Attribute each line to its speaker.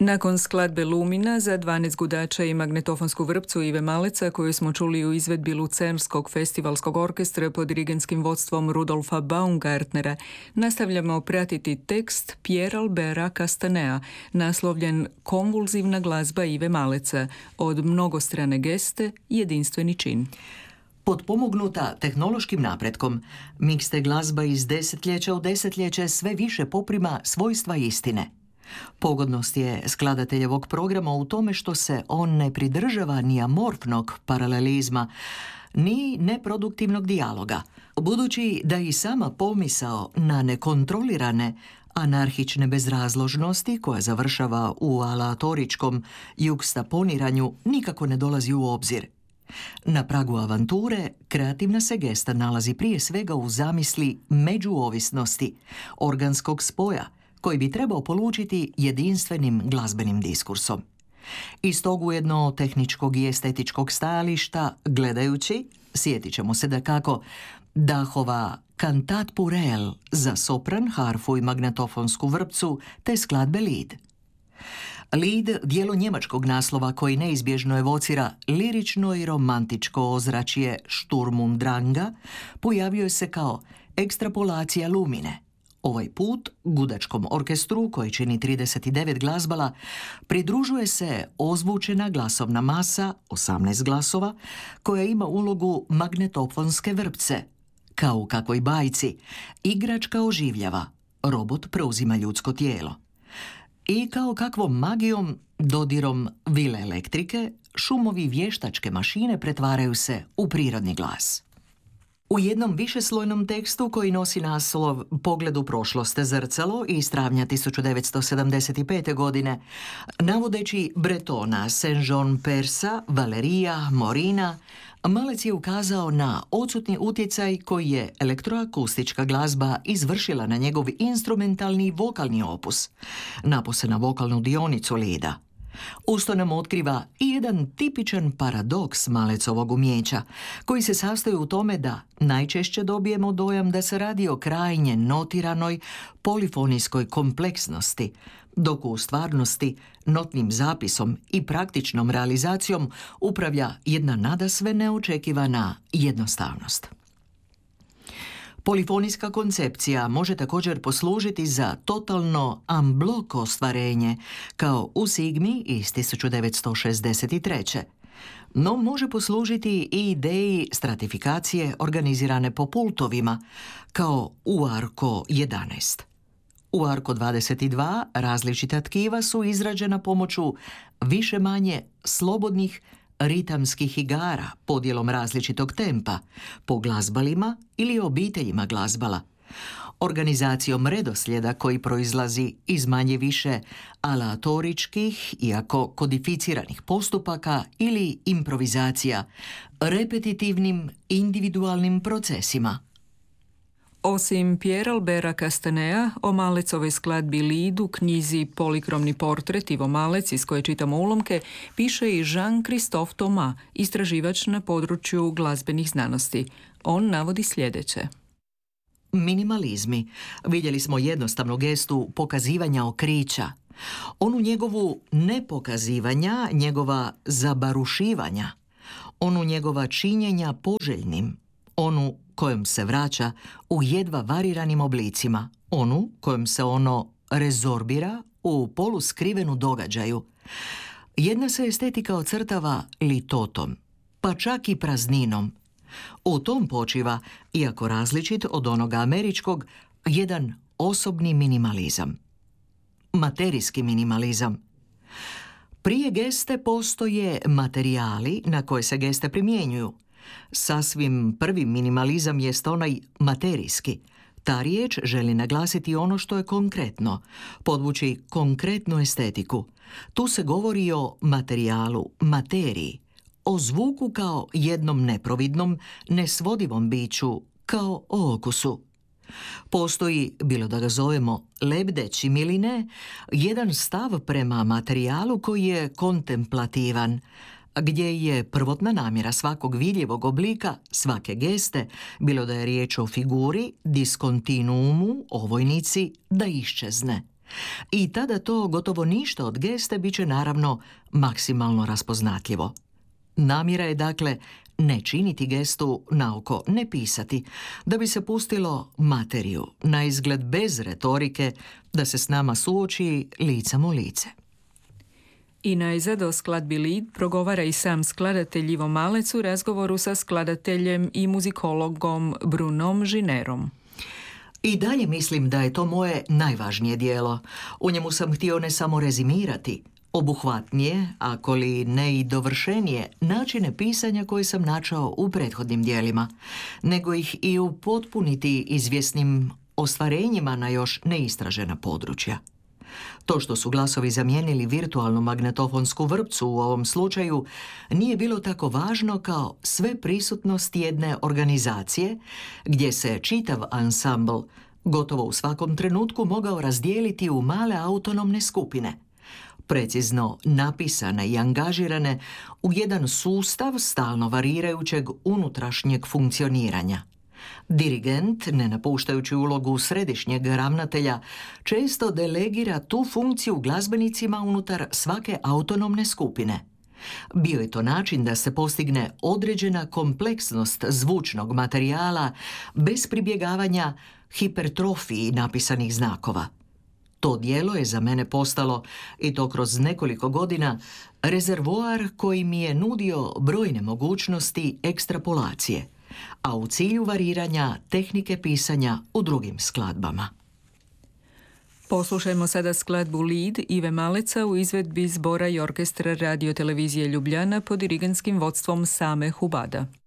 Speaker 1: Nakon skladbe Lumina za 12 gudača i magnetofonsku vrpcu Ive Maleca, koju smo čuli u izvedbi Lucernskog festivalskog orkestra pod dirigentskim vodstvom Rudolfa Baumgartnera, nastavljamo pratiti tekst Pierre Albera Castanea, naslovljen Konvulzivna glazba Ive Maleca, od mnogostrane geste, jedinstveni čin.
Speaker 2: Potpomognuta tehnološkim napretkom, mikste glazba iz desetljeća u desetljeće sve više poprima svojstva istine. Pogodnost je skladateljevog programa u tome što se on ne pridržava ni amorfnog paralelizma, ni neproduktivnog dijaloga, budući da i sama pomisao na nekontrolirane anarhične bezrazložnosti koja završava u aleatoričkom jugstaponiranju nikako ne dolazi u obzir. Na pragu avanture kreativna se gesta nalazi prije svega u zamisli međuovisnosti, organskog spoja, koji bi trebao polučiti jedinstvenim glazbenim diskursom. Iz tog ujedno tehničkog i estetičkog stajališta gledajući, sjetit ćemo se dakako Dachova Cantat pour elle za sopran, harfu i magnetofonsku vrpcu te skladbe Lied. Lied, dijelo njemačkog naslova koji neizbježno evocira lirično i romantičko ozračje Sturm und Dranga, pojavio se kao ekstrapolacija Lumine. Ovaj put gudačkom orkestru, koji čini 39 glazbala, pridružuje se ozvučena glasovna masa, 18 glasova, koja ima ulogu magnetofonske vrpce. Kao u kakvoj bajci, igračka oživljava, robot preuzima ljudsko tijelo. I kao kakvom magijom, dodirom vile elektrike, šumovi vještačke mašine pretvaraju se u prirodni glas. U jednom višeslojnom tekstu koji nosi naslov Pogled u prošlost zrcalo iz travnja 1975. godine, navodeći Bretona, Saint-Jean Persa, Valerija, Morina, Malec je ukazao na odsutni utjecaj koji je elektroakustička glazba izvršila na njegov instrumentalni vokalni opus, napose na vokalnu dionicu Lieda. Usto nam otkriva i jedan tipičan paradoks Malecovog umijeća, koji se sastoji u tome da najčešće dobijemo dojam da se radi o krajnje notiranoj polifonijskoj kompleksnosti, dok u stvarnosti notnim zapisom i praktičnom realizacijom upravlja jedna nadasve neočekivana jednostavnost. Polifonijska koncepcija može također poslužiti za totalno unblock ostvarenje, kao u Sigmi iz 1963. No može poslužiti i ideji stratifikacije organizirane po pultovima, kao u Arco 11. U Arco 22 različita tkiva su izrađena pomoću više-manje slobodnih ritamskih igara podjelom različitog tempa, po glazbalima ili obiteljima glazbala, organizacijom redoslijeda koji proizlazi iz manje više aleatoričkih, iako kodificiranih postupaka ili improvizacija, repetitivnim individualnim procesima.
Speaker 1: Osim Pierre Albera Castanea, o Malecovoj skladbi Lied u knjizi Polikromni portret Ivo Malec, iz koje čitamo ulomke, piše i Jean-Christophe Thomas, istraživač na području glazbenih znanosti. On navodi sljedeće.
Speaker 2: Minimalizmi. Vidjeli smo jednostavnu gestu pokazivanja okrića. Onu njegovu nepokazivanja, njegova zabarušivanja. Onu njegova činjenja poželjnim. Onu kojom se vraća u jedva variranim oblicima, onu kojom se ono rezorbira u poluskrivenu događaju. Jedna se estetika ocrtava litotom, pa čak i prazninom. U tom počiva, iako različit od onoga američkog, jedan osobni minimalizam. Materijski minimalizam. Prije geste postoje materijali na koje se geste primjenjuju. Sasvim prvi minimalizam jest onaj materijski. Ta riječ želi naglasiti ono što je konkretno, podvući konkretnu estetiku. Tu se govori o materijalu, materiji, o zvuku kao jednom neprovidnom, nesvodivom biću, kao o okusu. Postoji, bilo da ga zovemo lebdećim ili ne, jedan stav prema materijalu koji je kontemplativan, gdje je prvotna namjera svakog vidljivog oblika, svake geste, bilo da je riječ o figuri, diskontinuumu, ovojnici, da iščezne. I tada to gotovo ništa od geste bit će naravno maksimalno raspoznatljivo. Namjera je dakle ne činiti gestu, naoko ne pisati, da bi se pustilo materiju, na izgled bez retorike, da se s nama suoči licem u lice.
Speaker 1: I najzad o skladbi Lead progovara i sam skladatelj Ivo Malec u razgovoru sa skladateljem i muzikologom Brunom Žinerom.
Speaker 2: I dalje mislim da je to moje najvažnije dijelo. U njemu sam htio ne samo rezimirati, obuhvatnije, ako li ne i dovršenije, načine pisanja koje sam načao u prethodnim dijelima, nego ih i upotpuniti izvjesnim ostvarenjima na još neistražena područja. To što su glasovi zamijenili virtualnu magnetofonsku vrpcu u ovom slučaju nije bilo tako važno kao sve prisutnost jedne organizacije gdje se čitav ansambl gotovo u svakom trenutku mogao razdijeliti u male autonomne skupine, precizno napisane i angažirane u jedan sustav stalno varirajućeg unutrašnjeg funkcioniranja. Dirigent, ne napuštajući ulogu središnjeg ravnatelja, često delegira tu funkciju glazbenicima unutar svake autonomne skupine. Bio je to način da se postigne određena kompleksnost zvučnog materijala bez pribjegavanja hipertrofiji napisanih znakova. To djelo je za mene postalo, i to kroz nekoliko godina, rezervoar koji mi je nudio brojne mogućnosti ekstrapolacije, a u cilju variranja tehnike pisanja u drugim skladbama.
Speaker 1: Poslušajmo sada skladbu Lead Ive Maleca u izvedbi zbora i orkestra Radio Televizije Ljubljana pod dirigentskim vodstvom Same Hubada.